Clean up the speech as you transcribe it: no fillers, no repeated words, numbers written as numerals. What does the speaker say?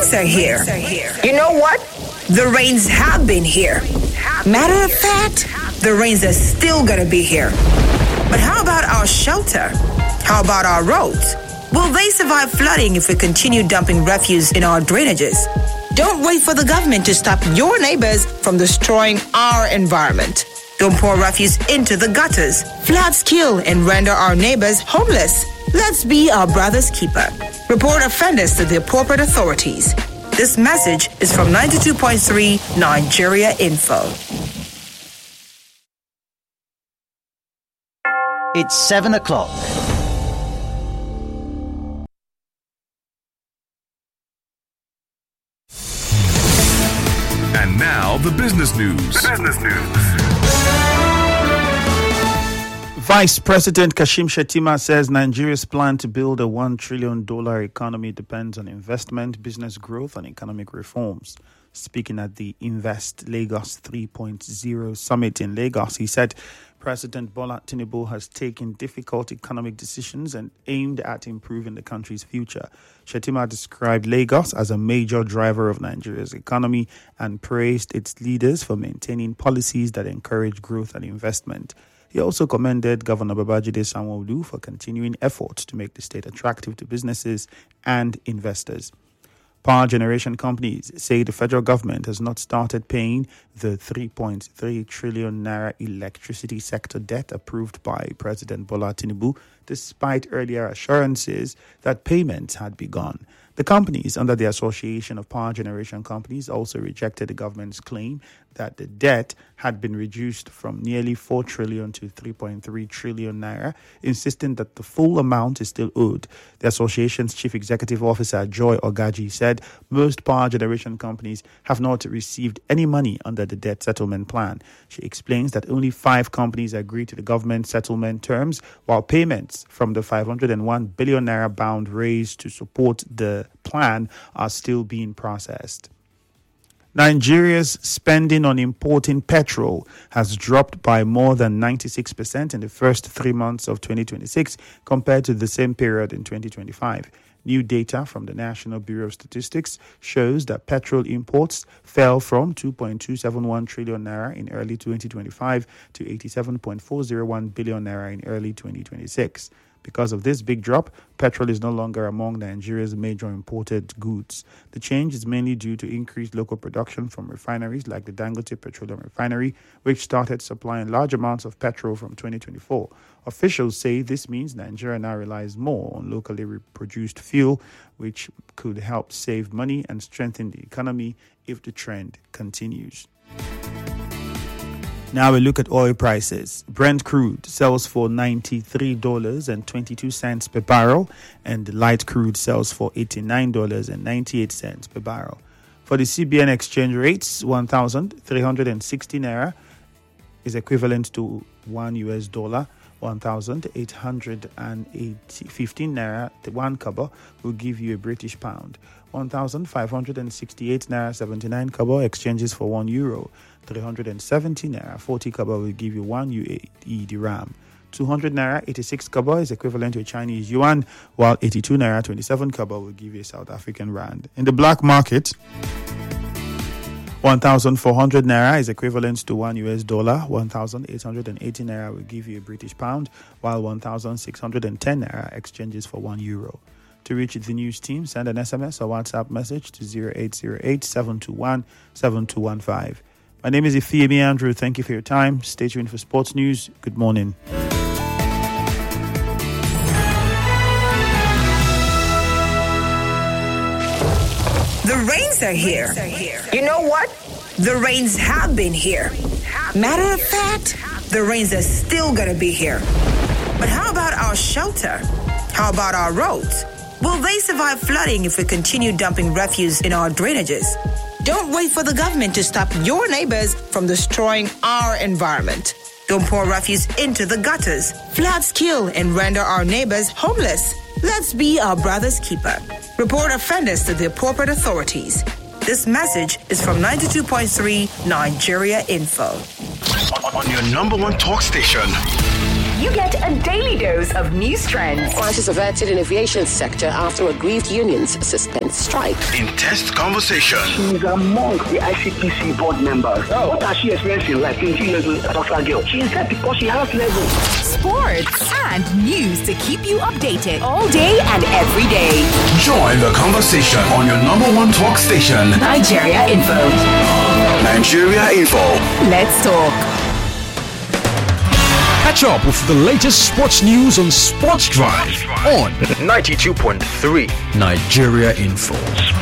rains are here. You know what? The rains have been here. Matter of fact, the rains are still gonna be here. But how about our shelter? How about our roads? Will they survive flooding if we continue dumping refuse in our drainages? Don't wait for the government to stop your neighbors from destroying our environment. Don't pour refuse into the gutters. Floods kill and render our neighbors homeless. Let's be our brother's keeper. Report offenders to the appropriate authorities. This message is from 92.3 Nigeria Info. It's 7 o'clock. And now, the business news. Vice President Kashim Shettima says Nigeria's plan to build a $1 trillion economy depends on investment, business growth, and economic reforms. Speaking at the Invest Lagos 3.0 summit in Lagos, he said President Bola Tinubu has taken difficult economic decisions and aimed at improving the country's future. Shettima described Lagos as a major driver of Nigeria's economy and praised its leaders for maintaining policies that encourage growth and investment. He also commended Governor Babajide Sanwo-Olu for continuing efforts to make the state attractive to businesses and investors. Power generation companies say the federal government has not started paying the 3.3 trillion naira electricity sector debt approved by President Bola Tinubu, despite earlier assurances that payments had begun. The companies under the Association of Power Generation Companies also rejected the government's claim that the debt had been reduced from nearly 4 trillion to 3.3 trillion naira, insisting that the full amount is still owed. The association's chief executive officer, Joy Ogaji, said most power generation companies have not received any money under the debt settlement plan. She explains that only 5 companies agreed to the government settlement terms, while payments from the 501 billion naira bound raised to support the plan are still being processed. Nigeria's spending on importing petrol has dropped by more than 96% in the first 3 months of 2026 compared to the same period in 2025. New data from the National Bureau of Statistics shows that petrol imports fell from 2.271 trillion naira in early 2025 to 87.401 billion naira in early 2026. Because of this big drop, petrol is no longer among Nigeria's major imported goods. The change is mainly due to increased local production from refineries like the Dangote Petroleum Refinery, which started supplying large amounts of petrol from 2024. Officials say this means Nigeria now relies more on locally produced fuel, which could help save money and strengthen the economy if the trend continues. Now we look at oil prices. Brent crude sells for $93.22 per barrel, and light crude sells for $89.98 per barrel. For the CBN exchange rates, 1,360 naira is equivalent to $1. 1,815 naira, 1 kobo, will give you a British pound. 1,568 naira, 79 kobo exchanges for €1. 370 naira, 40 kobo will give you 1 UAE dirham. 200 naira, 86 kobo is equivalent to a Chinese yuan, while 82 naira, 27 kobo will give you a South African rand. In the black market, 1,400 naira is equivalent to $1. 1,880 naira will give you a British pound, while 1,610 naira exchanges for €1. To reach the news team, send an SMS or WhatsApp message to 0808 721 7215. My name is Ifeami Andrew. Thank you for your time. Stay tuned for sports news. Good morning. The rains are here. You know what? The rains have been here. Matter of fact, the rains are still gonna be here. But how about our shelter? How about our roads? Will they survive flooding if we continue dumping refuse in our drainages? Don't wait for the government to stop your neighbors from destroying our environment. Don't pour refuse into the gutters. Floods kill and render our neighbors homeless. Let's be our brother's keeper. Report offenders to the appropriate authorities. This message is from 92.3 Nigeria Info. On your number one talk station. you get a daily dose of news trends. Crisis averted in aviation sector after aggrieved unions suspend strike. Intense conversation. She's among the ICPC board members. What has she experienced in life? 20 years with a tougher girl. She said because she has level. Sports and news to keep you updated all day and every day. Join the conversation on your number one talk station, Nigeria Info. Nigeria Info. Let's talk. Catch up with the latest sports news on Sports Drive on 92.3 Nigeria Info.